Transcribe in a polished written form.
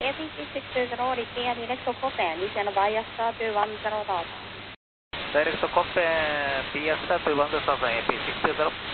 ATC620, retain direct to Copen, descend via star 210 Delta. Direct to Copen, BS star 210 AP620.